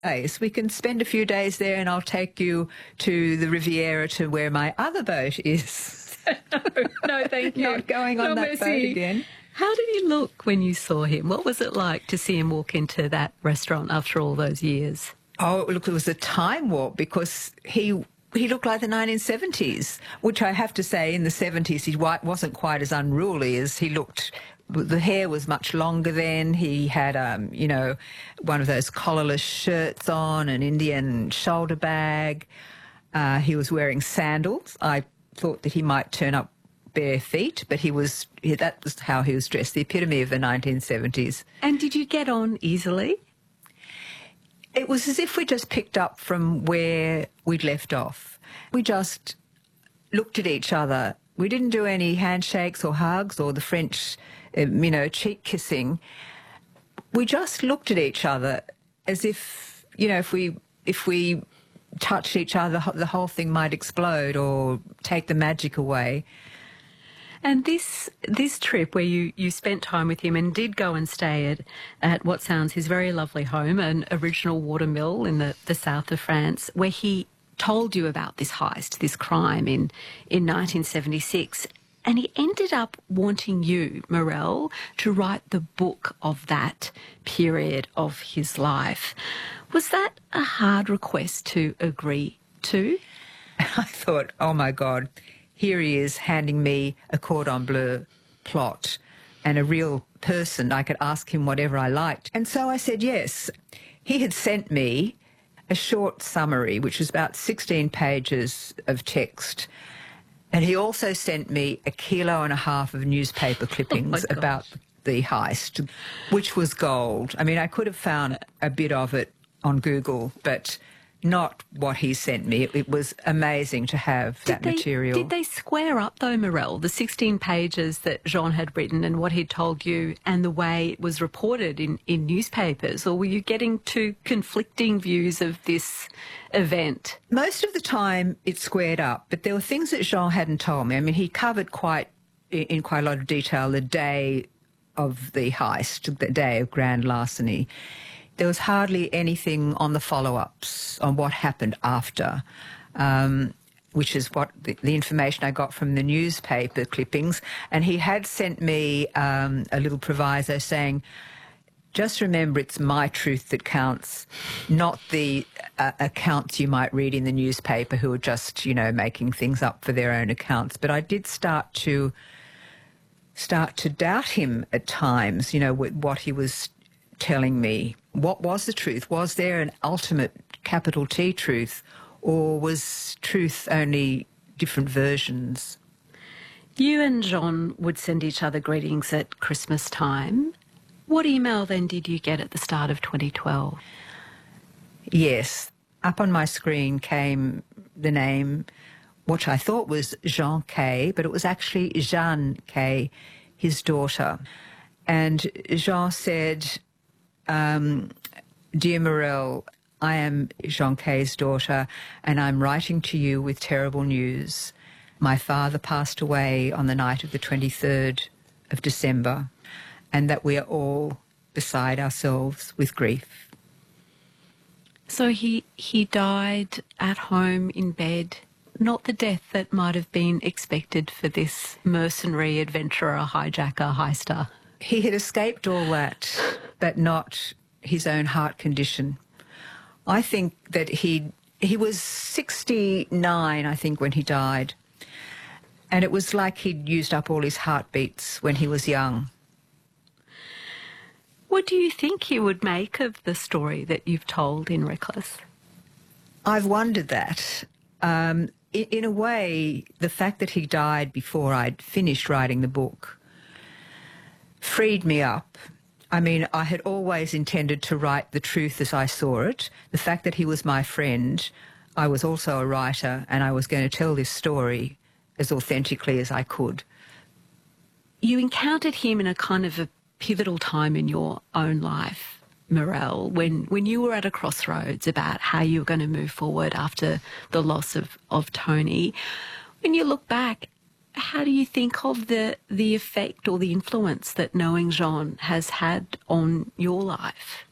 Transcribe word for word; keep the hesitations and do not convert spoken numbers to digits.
Yes, we can spend a few days there and I'll take you to the Riviera to where my other boat is. no, no, thank you. Not going on no, that merci. boat again. How did he look when you saw him? What was it like to see him walk into that restaurant after all those years? Oh, look, it was a time warp because he he looked like the nineteen seventies, which I have to say in the seventies he wasn't quite as unruly as he looked. The hair was much longer then. He had, um, you know, one of those collarless shirts on, an Indian shoulder bag. Uh, he was wearing sandals. I thought that he might turn up bare feet, but he was, that was how he was dressed, the epitome of the nineteen seventies. And did you get on easily? It was as if we just picked up from where we'd left off. We just looked at each other. We didn't do any handshakes or hugs or the French, um, you know, cheek kissing. We just looked at each other as if, you know, if we if we touched each other, the whole thing might explode or take the magic away. And this this trip where you, you spent time with him and did go and stay at, at what sounds his very lovely home, an original watermill in the, the south of France, where he told you about this heist, this crime in, in nineteen seventy-six. And he ended up wanting you, Mirelle, to write the book of that period of his life. Was that a hard request to agree to? I thought, oh, my God, here he is handing me a cordon bleu plot and a real person. I could ask him whatever I liked. And so I said yes. He had sent me a short summary, which was about sixteen pages of text. And he also sent me a kilo and a half of newspaper clippings oh about the heist, which was gold. I mean, I could have found a bit of it on Google, but not what he sent me. It, it was amazing to have did that they, material. Did they square up, though, Mirelle, the sixteen pages that Jean had written and what he'd told you and the way it was reported in, in newspapers? Or were you getting two conflicting views of this event? Most of the time it squared up, but there were things that Jean hadn't told me. I mean, he covered quite in quite a lot of detail the day of the heist, the day of grand larceny. There was hardly anything on the follow-ups, on what happened after, um, which is what the, the information I got from the newspaper clippings. And he had sent me um, a little proviso saying, just remember it's my truth that counts, not the uh, accounts you might read in the newspaper who are just, you know, making things up for their own accounts. But I did start to start to doubt him at times, you know, with what he was telling me. What was the truth? Was there an ultimate capital T truth, or was truth only different versions? You and Jean would send each other greetings at Christmas time. What email then did you get at the start of twenty twelve? Yes. Up on my screen came the name, which I thought was Jean K, but it was actually Jeanne K, his daughter. And Jean said, um, Dear Mirelle, I am Jean K's daughter, and I'm writing to you with terrible news. My father passed away on the night of the twenty-third of December, and that we are all beside ourselves with grief. So he, he died at home in bed, not the death that might have been expected for this mercenary adventurer, hijacker, heister. He had escaped all that, but not his own heart condition. I think that he he was sixty-nine, I think, when he died. And it was like he'd used up all his heartbeats when he was young. What do you think he would make of the story that you've told in Reckless? I've wondered that. Um, in, in a way, the fact that he died before I'd finished writing the book freed me up. I mean, I had always intended to write the truth as I saw it. The fact that he was my friend, I was also a writer, and I was going to tell this story as authentically as I could. You encountered him in a kind of a pivotal time in your own life, Mirelle, when, when you were at a crossroads about how you were going to move forward after the loss of, of Tony. When you look back, how do you think of the, the effect or the influence that knowing Jean has had on your life?